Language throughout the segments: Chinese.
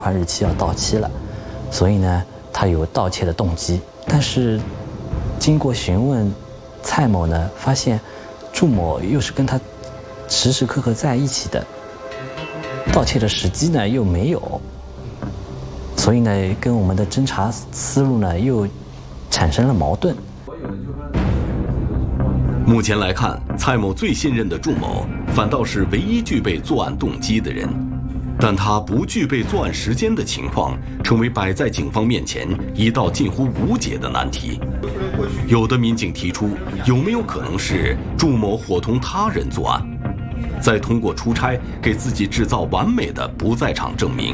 款日期要到期了，所以呢，他有盗窃的动机。但是经过询问蔡某呢，发现祝某又是跟他时时刻刻在一起的，盗窃的时机呢又没有，所以呢，跟我们的侦查思路呢又产生了矛盾。 目前来看，蔡某最信任的祝某，反倒是唯一具备作案动机的人，但他不具备作案时间的情况，成为摆在警方面前一道近乎无解的难题。有的民警提出，有没有可能是祝某伙同他人作案，再通过出差给自己制造完美的不在场证明？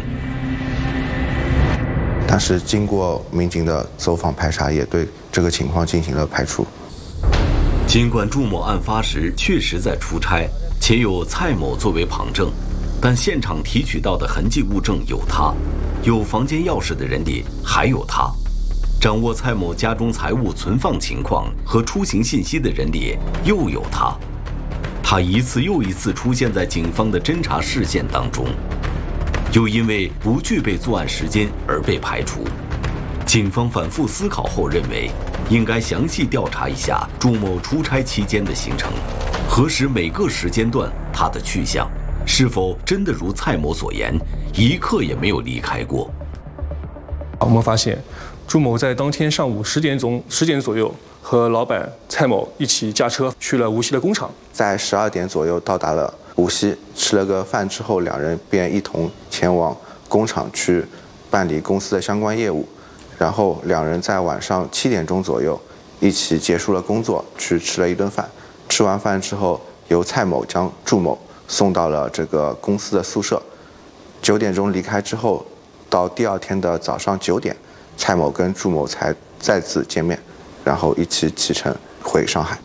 但是经过民警的走访排查，也对这个情况进行了排除。 尽管祝某案发时确实在出差，且有蔡某作为旁证，但现场提取到的痕迹物证有他，有房间钥匙的人里还有他，掌握蔡某家中财物存放情况和出行信息的人里又有他，他一次又一次出现在警方的侦查视线当中，又因为不具备作案时间而被排除。警方反复思考后认为，应该详细调查一下祝某出差期间的行程，核实每个时间段他的去向，是否真的如蔡某所言，一刻也没有离开过。 我们发现，祝某在当天上午10点左右，和老板蔡某一起驾车去了无锡的工厂， 在12点左右到达了无锡，吃了个饭之后，两人便一同前往工厂去办理公司的相关业务。然后两人在晚上7点钟左右一起结束了工作，去吃了一顿饭。吃完饭之后，由蔡某将祝某送到了这个公司的宿舍。9点钟离开之后，到第二天的早上9点，蔡某跟祝某才再次见面，然后一起启程回上海。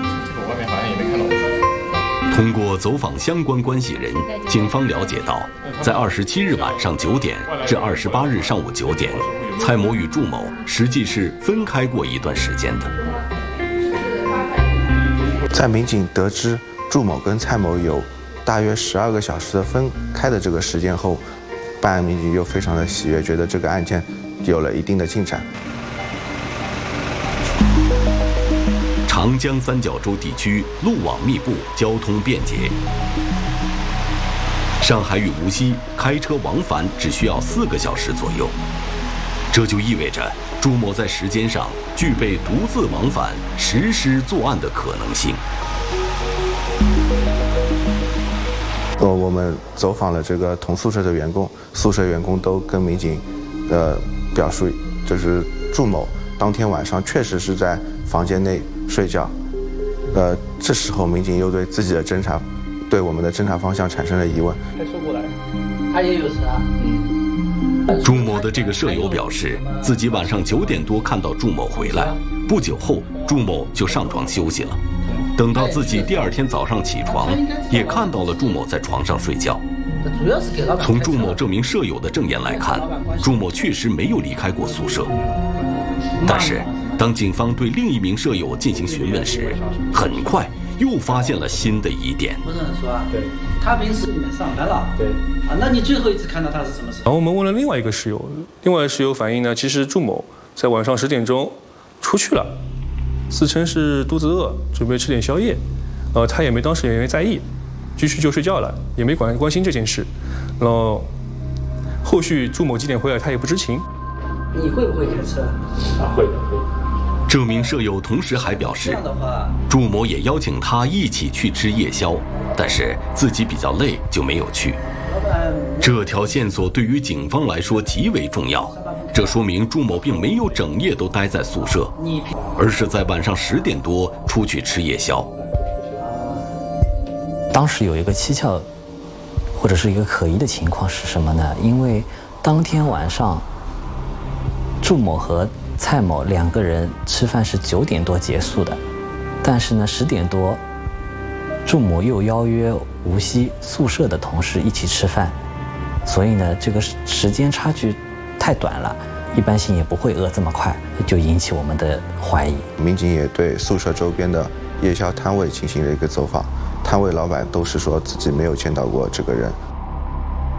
通过走访相关关系人，警方了解到，在27日晚上9点至28日上午9点，蔡某与祝某实际是分开过一段时间的。 在民警得知祝某跟蔡某有大约12个小时的分开的这个时间后，办案民警又非常的喜悦，觉得这个案件有了一定的进展。 长江三角洲地区路网密布，交通便捷。上海与无锡开车往返只需要4个小时左右，这就意味着祝某在时间上具备独自往返、实施作案的可能性。 我们走访了这个同宿舍的员工，宿舍员工都跟民警表述，就是祝某当天晚上确实是在房间内睡觉。这时候民警又对自己的侦查，对我们的侦查方向产生了疑问。 开车过来，他也有车啊。 祝某的这个舍友表示，自己晚上9点多看到祝某回来，不久后祝某就上床休息了。等到自己第二天早上起床，也看到了祝某在床上睡觉。从祝某这名舍友的证言来看，祝某确实没有离开过宿舍。但是当警方对另一名舍友进行询问时，很快又发现了新的疑点。 不是很说啊，对，他平时里面上班了，对，啊，那你最后一次看到他是什么时候？ 然后我们问了另外一个室友，另外室友反映呢，其实祝某在晚上10点钟出去了，自称是肚子饿，准备吃点宵夜，他当时也没在意，继续就睡觉了，也没关心这件事。然后后续祝某几点回来，他也不知情。 你会不会开车？ 啊，会的。 这名舍友同时还表示，祝某也邀请他一起去吃夜宵，但是自己比较累就没有去。这条线索对于警方来说极为重要，这说明祝某并没有整夜都待在宿舍，而是在晚上10点多出去吃夜宵。 当时有一个蹊跷，或者是一个可疑的情况是什么呢？因为当天晚上，祝某和蔡某2个人吃饭是9点多结束的，但是呢10点多，祝某又邀约无锡宿舍的同事一起吃饭，所以呢这个时间差距太短了，一般性也不会饿这么快，就引起我们的怀疑。 民警也对宿舍周边的夜宵摊位进行了一个走访，摊位老板都是说自己没有见到过这个人。